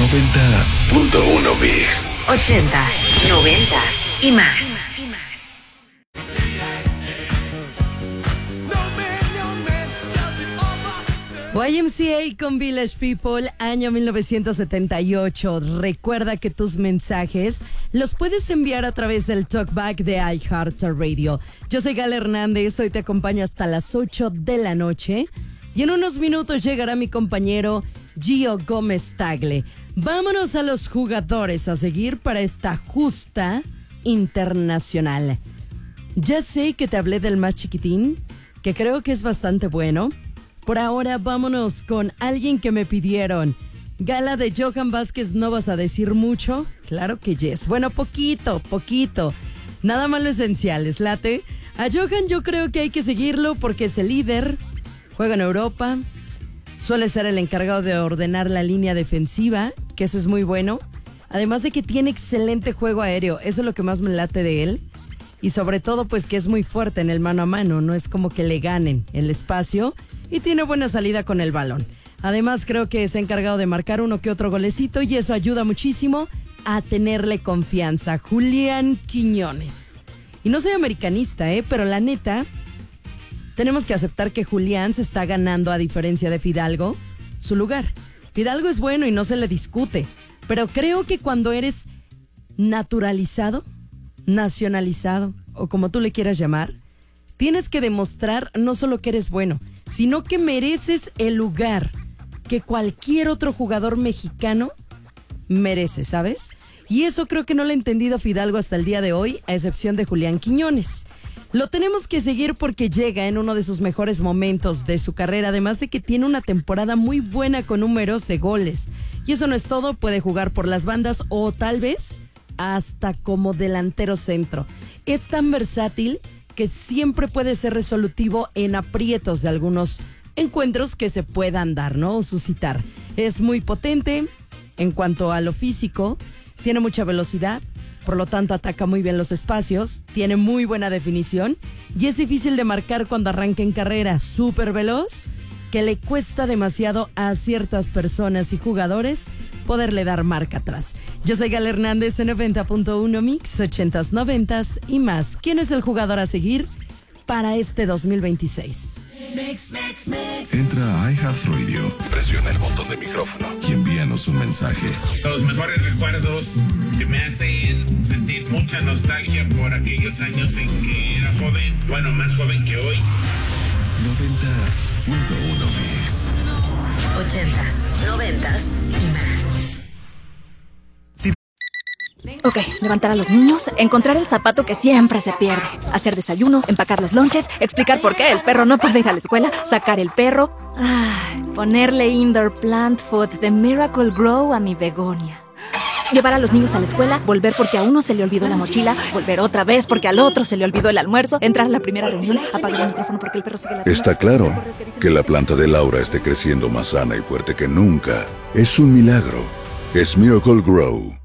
90.1 Mix. 80s, 90s y más. YMCA con Village People, año 1978. Recuerda que tus mensajes los puedes enviar a través del Talkback de iHeartRadio. Yo soy Gal Hernández, hoy te acompaño hasta las 8 de la noche. Y en unos minutos llegará mi compañero Gio Gómez Tagle. Vámonos a los jugadores a seguir para esta justa internacional. Ya sé que te hablé del más chiquitín, que creo que es bastante bueno. Por ahora, vámonos con alguien que me pidieron. Gala, de Johan Vázquez, ¿no vas a decir mucho? Claro que yes. Bueno, poquito. Nada más lo esencial, ¿les late? A Johan yo creo que hay que seguirlo porque es el líder, juega en Europa, suele ser el encargado de ordenar la línea defensiva, que eso es muy bueno. Además de que tiene excelente juego aéreo, eso es lo que más me late de él. Y sobre todo, pues que es muy fuerte en el mano a mano, no es como que le ganen el espacio. Y tiene buena salida con el balón. Además, creo que se ha encargado de marcar uno que otro golecito y eso ayuda muchísimo a tenerle confianza. Julián Quiñones. Y no soy americanista, pero la neta, tenemos que aceptar que Julián se está ganando, a diferencia de Fidalgo, su lugar. Fidalgo es bueno y no se le discute, pero creo que cuando eres naturalizado, nacionalizado, o como tú le quieras llamar, tienes que demostrar no solo que eres bueno, sino que mereces el lugar que cualquier otro jugador mexicano merece, ¿sabes? Y eso creo que no lo ha entendido Fidalgo hasta el día de hoy, a excepción de Julián Quiñones. Lo tenemos que seguir porque llega en uno de sus mejores momentos de su carrera, además de que tiene una temporada muy buena con números de goles. Y eso no es todo, puede jugar por las bandas o tal vez hasta como delantero centro. Es tan versátil que siempre puede ser resolutivo en aprietos de algunos encuentros que se puedan dar, ¿no? O suscitar. Es muy potente en cuanto a lo físico, tiene mucha velocidad, por lo tanto ataca muy bien los espacios, tiene muy buena definición y es difícil de marcar cuando arranca en carrera, súper veloz, que le cuesta demasiado a ciertas personas y jugadores poderle dar marca atrás. Yo soy Gal Hernández en 90.1 Mix, 80s, 90s y más. ¿Quién es el jugador a seguir para este 2026? Entra a iHeartRadio, presiona el botón de micrófono y envíanos un mensaje. Los mejores recuerdos que me hacen sentir mucha nostalgia por aquellos años en que era joven, bueno, más joven que hoy. 90.1 Mix. 80s, 90s y más. Ok, levantar a los niños, encontrar el zapato que siempre se pierde, hacer desayuno, empacar los lonches, explicar por qué el perro no puede ir a la escuela, sacar el perro, ponerle indoor plant food de Miracle Grow a mi begonia. Llevar a los niños a la escuela, volver porque a uno se le olvidó la mochila, volver otra vez porque al otro se le olvidó el almuerzo, entrar a la primera reunión, apagar el micrófono porque el perro sigue ladrando. Está claro que la planta de Laura esté creciendo más sana y fuerte que nunca. Es un milagro. Es Miracle Grow.